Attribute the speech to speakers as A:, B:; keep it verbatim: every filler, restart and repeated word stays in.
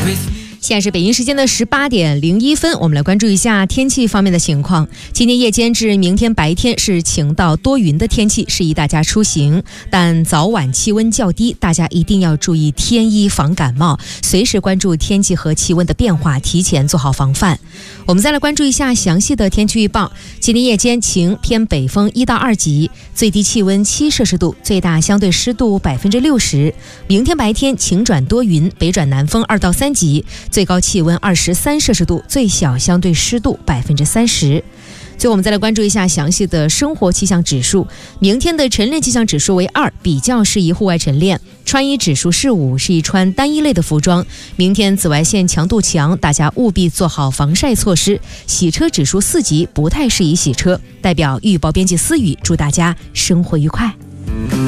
A: 现在是北京时间的十八点零一分，我们来关注一下天气方面的情况。今天夜间至明天白天是晴到多云的天气，适宜大家出行，但早晚气温较低，大家一定要注意添衣防感冒，随时关注天气和气温的变化，提前做好防范。我们再来关注一下详细的天气预报。今天夜间晴，偏北风一到二级，最低气温七摄氏度，最大相对湿度百分之六十。明天白天晴转多云，北转南风二到三级，最高气温二十三摄氏度，最小相对湿度百分之三十。最后我们再来关注一下详细的生活气象指数。明天的晨练气象指数为二，比较适宜户外晨练。穿衣指数是五，适宜穿单一类的服装。明天紫外线强度强，大家务必做好防晒措施。洗车指数四级，不太适宜洗车。代表预报编辑思雨，祝大家生活愉快。